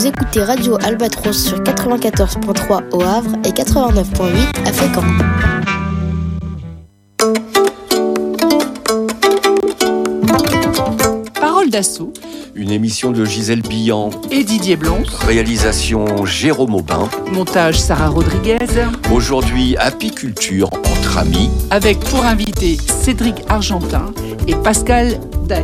Vous écoutez Radio Albatros sur 94.3 au Havre et 89.8 à Fécamp. Parole d'assaut. Une émission de Gisèle Billan et Didier Blonce. Réalisation Jérôme Aubin. Montage Sarah Rodriguez. Aujourd'hui, apiculture entre amis. Avec pour invité Cédric Argentin et Pascal Daï.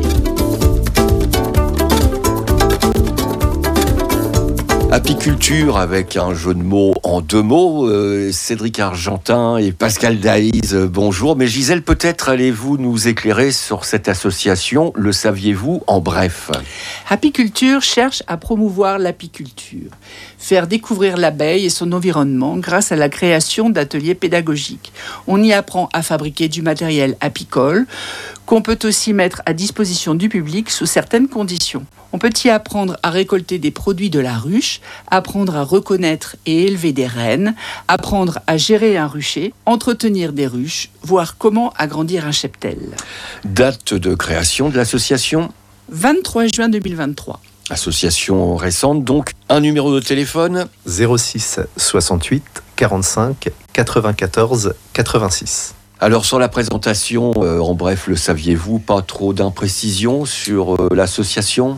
Apiculture avec un jeu de mots en deux mots. Cédric Argentin et Pascal Daïs, bonjour. Mais Gisèle, peut-être allez-vous nous éclairer sur cette association, le saviez-vous en bref? Apiculture cherche à promouvoir l'apiculture, faire découvrir l'abeille et son environnement grâce à la création d'ateliers pédagogiques. On y apprend à fabriquer du matériel apicole qu'on peut aussi mettre à disposition du public sous certaines conditions. On peut y apprendre à récolter des produits de la ruche, apprendre à reconnaître et élever des rennes, apprendre à gérer un rucher, entretenir des ruches, voir comment agrandir un cheptel. Date de création de l'association ? 23 juin 2023. Association récente, donc. Un numéro de téléphone ? 06 68 45 94 86. Alors sur la présentation, en bref, le saviez-vous, pas trop d'imprécisions sur l'association ?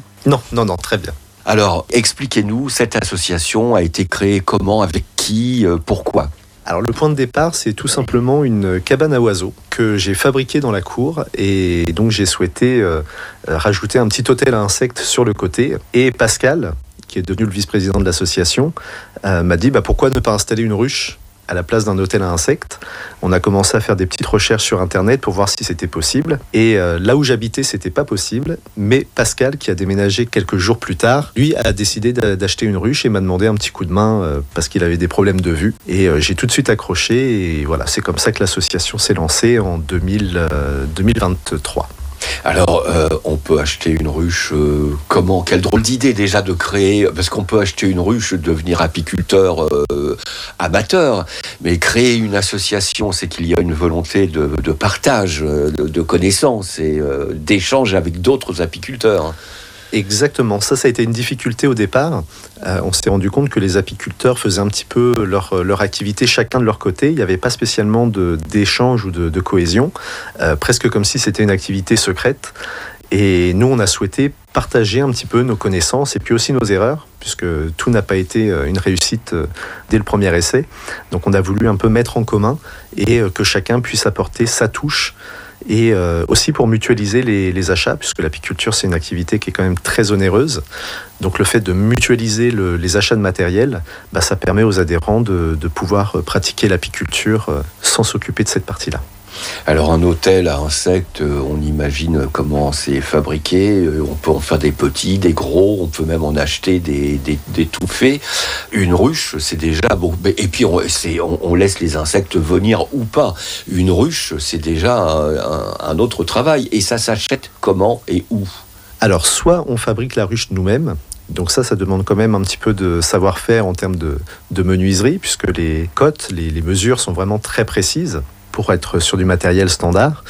Non, très bien. Alors, expliquez-nous, cette association a été créée comment, avec qui, pourquoi ? Alors le point de départ, c'est tout simplement une cabane à oiseaux que j'ai fabriquée dans la cour et donc j'ai souhaité rajouter un petit hôtel à insectes sur le côté. Et Pascal, qui est devenu le vice-président de l'association, m'a dit pourquoi ne pas installer une ruche à la place d'un hôtel à insectes. On a commencé à faire des petites recherches sur Internet pour voir si c'était possible. Et là où j'habitais, c'était pas possible. Mais Pascal, qui a déménagé quelques jours plus tard, lui a décidé d'acheter une ruche et m'a demandé un petit coup de main parce qu'il avait des problèmes de vue. Et j'ai tout de suite accroché. Et voilà, c'est comme ça que l'association s'est lancée en 2023. Alors, on peut acheter une ruche, comment ? Quelle drôle d'idée déjà de créer, parce qu'on peut acheter une ruche, devenir apiculteur amateur, mais créer une association, c'est qu'il y a une volonté de partage, de connaissances et d'échange avec d'autres apiculteurs. Exactement, ça a été une difficulté au départ. On s'est rendu compte que les apiculteurs faisaient un petit peu leur activité chacun de leur côté. Il n'y avait pas spécialement d'échange ou de cohésion, presque comme si c'était une activité secrète. Et nous, on a souhaité partager un petit peu nos connaissances et puis aussi nos erreurs, puisque tout n'a pas été une réussite dès le premier essai. Donc on a voulu un peu mettre en commun et que chacun puisse apporter sa touche. Et aussi pour mutualiser les achats, puisque l'apiculture c'est une activité qui est quand même très onéreuse. Donc le fait de mutualiser les achats de matériel, ça permet aux adhérents de pouvoir pratiquer l'apiculture sans s'occuper de cette partie-là. Alors un hôtel à insectes, on imagine comment c'est fabriqué, on peut en faire des petits, des gros, on peut même en acheter des tout faits. Une ruche, c'est déjà bon, et puis on laisse les insectes venir ou pas. Une ruche, c'est déjà un autre travail, et ça s'achète comment et où ? Alors soit on fabrique la ruche nous-mêmes, donc ça demande quand même un petit peu de savoir-faire en termes de menuiserie, puisque les cotes, les mesures sont vraiment très précises pour être sur du matériel standard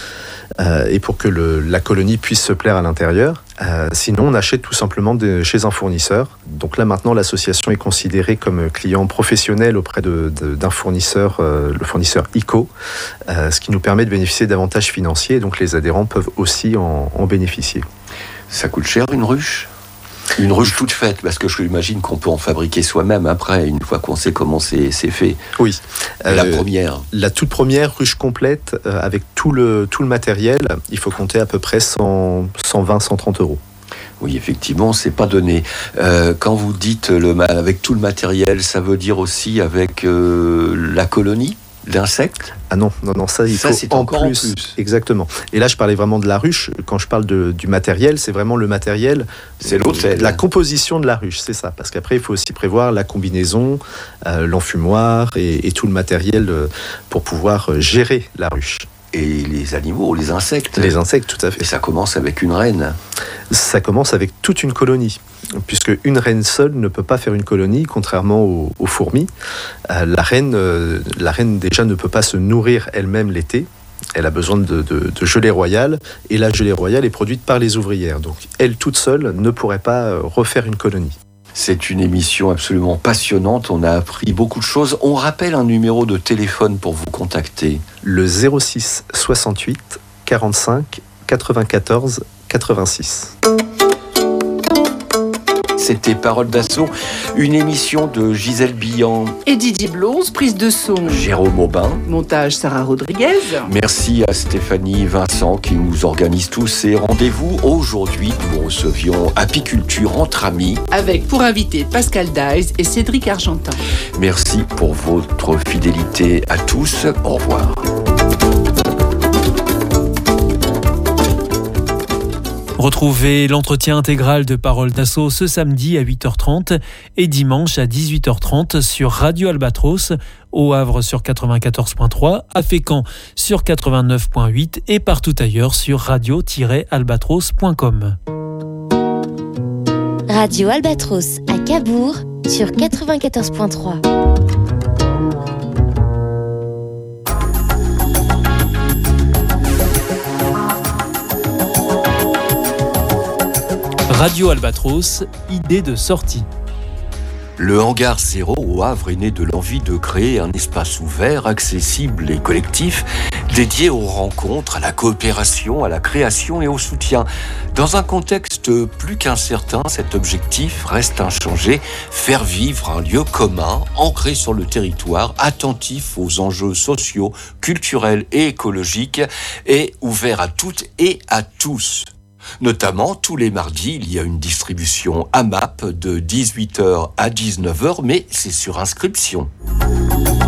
et pour que la colonie puisse se plaire à l'intérieur. Sinon, on achète tout simplement chez un fournisseur. Donc là, maintenant, l'association est considérée comme client professionnel auprès d'un fournisseur, le fournisseur ICO, ce qui nous permet de bénéficier d'avantages financiers. Et donc les adhérents peuvent aussi en bénéficier. Ça coûte cher, une ruche ? Une ruche toute faite, parce que je imagine qu'on peut en fabriquer soi-même après, une fois qu'on sait comment c'est fait. Oui. La première. La toute première ruche complète, avec tout le matériel, il faut compter à peu près 120-130 euros. Oui, effectivement, c'est pas donné. Quand vous dites avec tout le matériel, ça veut dire aussi avec la colonie d'insectes ? Ah non, ça il faut c'est en plus. Exactement. Et là, je parlais vraiment de la ruche. Quand je parle du matériel, c'est vraiment le matériel. C'est l'hôtel. La composition de la ruche, c'est ça. Parce qu'après, il faut aussi prévoir la combinaison, l'enfumoir et tout le matériel pour pouvoir gérer la ruche. Et les animaux, les insectes. Les insectes, tout à fait. Et ça commence avec une reine. Ça commence avec toute une colonie, puisque une reine seule ne peut pas faire une colonie, contrairement aux fourmis. La reine déjà ne peut pas se nourrir elle-même l'été. Elle a besoin de gelée royale, et la gelée royale est produite par les ouvrières. Donc elle toute seule ne pourrait pas refaire une colonie. C'est une émission absolument passionnante. On a appris beaucoup de choses. On rappelle un numéro de téléphone pour vous contacter. Le 06 68 45 94 86. C'était Parole d'Assaut, une émission de Gisèle Billan et Didier Blonze, prise de son Jérôme Aubin, montage Sarah Rodriguez. Merci à Stéphanie Vincent qui nous organise tous ces rendez-vous. Aujourd'hui, nous recevions Apiculture entre amis avec pour invité Pascal Daïs et Cédric Argentin. Merci pour votre fidélité à tous. Au revoir. Retrouvez l'entretien intégral de Parole d'Assaut ce samedi à 8h30 et dimanche à 18h30 sur Radio Albatros, au Havre sur 94.3, à Fécamp sur 89.8 et partout ailleurs sur radio-albatros.com. Radio Albatros à Cabourg sur 94.3. Radio Albatros, idée de sortie. Le Hangar Zéro au Havre est né de l'envie de créer un espace ouvert, accessible et collectif, dédié aux rencontres, à la coopération, à la création et au soutien. Dans un contexte plus qu'incertain, cet objectif reste inchangé, faire vivre un lieu commun, ancré sur le territoire, attentif aux enjeux sociaux, culturels et écologiques, et ouvert à toutes et à tous. Notamment, tous les mardis, il y a une distribution AMAP de 18h à 19h, mais c'est sur inscription.